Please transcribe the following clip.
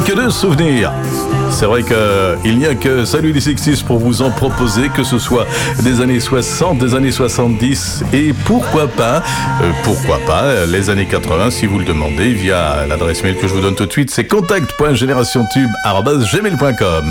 que de souvenirs. C'est vrai qu'il n'y a que Salut les 60s pour vous en proposer, que ce soit des années 60, des années 70 et pourquoi pas les années 80 si vous le demandez via l'adresse mail que je vous donne tout de suite, c'est contact.generationtube@gmail.com.